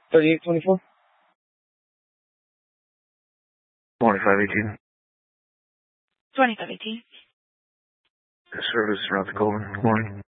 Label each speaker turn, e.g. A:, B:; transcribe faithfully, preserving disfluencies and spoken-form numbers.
A: thirty-eight twenty-four.
B: twenty-five eighteen.
C: twenty-five eighteen.
B: Service, Ralph Colvin. Good morning.